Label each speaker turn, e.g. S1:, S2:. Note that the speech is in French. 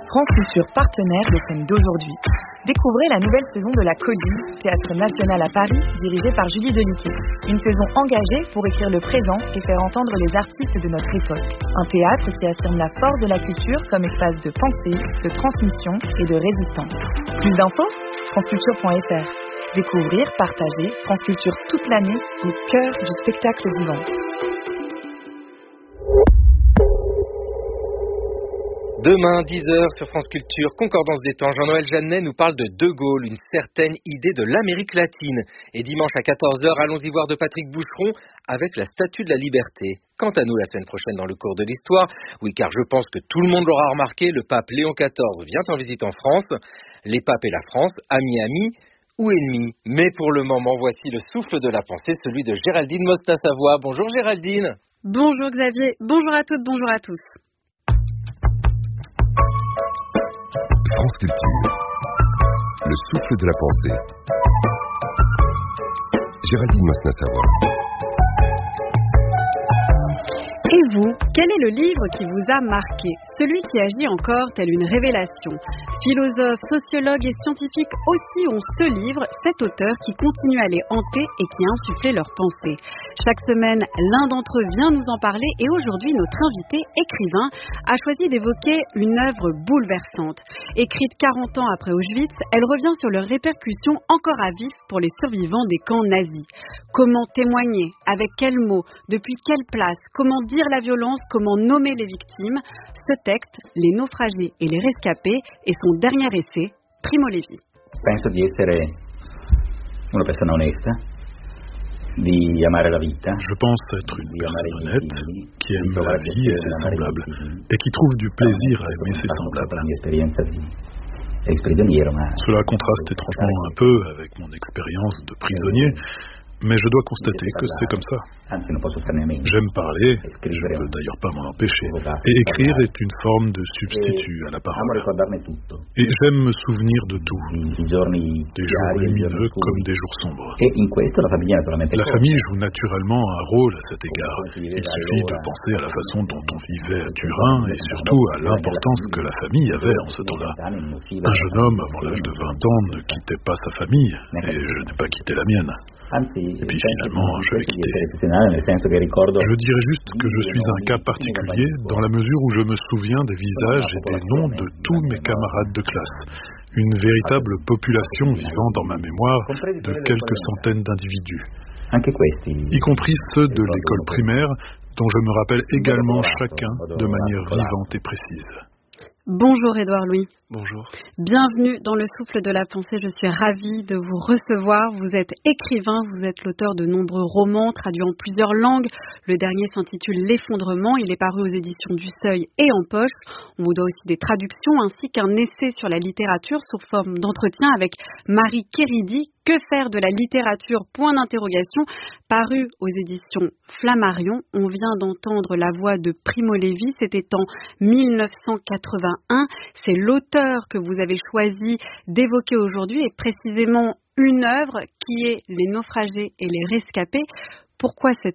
S1: France Culture, partenaire des scènes d'aujourd'hui. Découvrez la nouvelle saison de la Codine, théâtre national à Paris, dirigé par Julie Deliquet. Une saison engagée pour écrire le présent et faire entendre les artistes de notre époque. Un théâtre qui affirme la force de la culture comme espace de pensée, de transmission et de résistance. Plus d'infos ? franceculture.fr. Découvrir, partager, France Culture toute l'année, au cœur du spectacle vivant.
S2: Demain, 10h sur France Culture, Concordance des temps, Jean-Noël Jeannet nous parle de De Gaulle, une certaine idée de l'Amérique latine. Et dimanche à 14h, allons-y voir de Patrick Boucheron avec la Statue de la Liberté. Quant à nous, la semaine prochaine dans le cours de l'histoire, oui, car je pense que tout le monde l'aura remarqué, le pape Léon XIV vient en visite en France. Les papes et la France, amis ou ennemis. Mais pour le moment, voici le souffle de la pensée, celui de Géraldine Mosna-Savoie. Bonjour Géraldine.
S3: Bonjour Xavier, bonjour à toutes, bonjour à tous.
S4: France Culture, le souffle de la pensée. Géraldine Mosna-Savoie.
S3: Et vous, quel est le livre qui vous a marqué ? Celui qui agit encore tel une révélation. Philosophes, sociologues et scientifiques aussi ont ce livre, cet auteur qui continue à les hanter et qui a insufflé leurs pensées. Chaque semaine, l'un d'entre eux vient nous en parler et aujourd'hui, notre invité, écrivain, a choisi d'évoquer une œuvre bouleversante. Écrite 40 ans après Auschwitz, elle revient sur leurs répercussions encore à vif pour les survivants des camps nazis. Comment témoigner ? Avec quels mots ? Depuis quelle place ? Comment dire la violence ? Comment nommer les victimes ? Ce texte, Les naufragés et les rescapés, est son dernier essai, Primo Levi.
S5: Penso di essere una persona onesta, di amare la vita.
S6: Je pense être une personne honnête, qui aime la vie et ses semblables, et qui trouve du plaisir à aimer ses semblables. Cela contraste étrangement un peu avec mon expérience de prisonnier, mais je dois constater que c'est comme ça. J'aime parler, je ne peux d'ailleurs pas m'en empêcher, et écrire est une forme de substitut à la parole. Et j'aime me souvenir de tout, des jours lumineux comme des jours sombres. La famille joue naturellement un rôle à cet égard. Il suffit de penser à la façon dont on vivait à Turin et surtout à l'importance que la famille avait en ce temps-là. Un jeune homme avant l'âge de 20 ans ne quittait pas sa famille, et je n'ai pas quitté la mienne. Et puis finalement, je l'ai quitté. Je dirais juste que je suis un cas particulier dans la mesure où je me souviens des visages et des noms de tous mes camarades de classe. Une véritable population vivant dans ma mémoire de quelques centaines d'individus, y compris ceux de l'école primaire dont je me rappelle également chacun de manière vivante et précise.
S3: Bonjour Édouard Louis.
S6: Bonjour.
S3: Bienvenue dans le souffle de la pensée. Je suis ravie de vous recevoir. Vous êtes écrivain, vous êtes l'auteur de nombreux romans traduits en plusieurs langues. Le dernier s'intitule L'effondrement. Il est paru aux éditions du Seuil et en poche. On vous doit aussi des traductions ainsi qu'un essai sur la littérature sous forme d'entretien avec Marie Kéridi. Que faire de la littérature ? Point d'interrogation. Paru aux éditions Flammarion. On vient d'entendre la voix de Primo Levi. C'était en 1981. C'est l'auteur que vous avez choisi d'évoquer aujourd'hui et précisément une œuvre qui est Les naufragés et les rescapés. Pourquoi cette